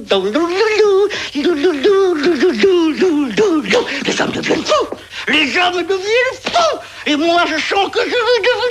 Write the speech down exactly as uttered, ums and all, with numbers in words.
dans louloulou, louloulou, louloulou, louloulou. Les hommes deviennent fous. Les hommes deviennent fous. Et moi, je sens que je veux devenir